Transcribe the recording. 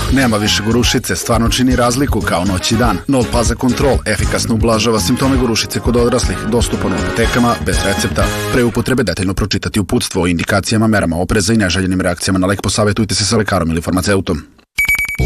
nema više gorušice, stvarno čini razliku kao noć i dan. Nol Paza Control efikasno ublažava simptome gorušice kod odraslih, dostupan u apotekama bez recepta. Pre upotrebe detaljno pročitati uputstvo o indikacijama, merama opreza i neželjenim reakcijama na lek, posavjetujte se sa lekarom ili farmaceutom.